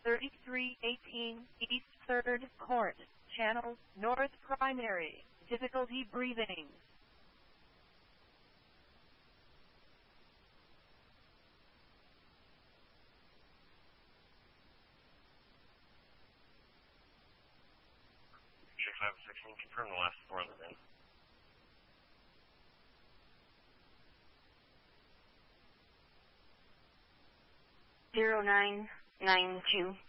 3318 East 3rd Court, Channel, North Primary, difficulty breathing. Six 516, confirm the last four on the VIN. 0992.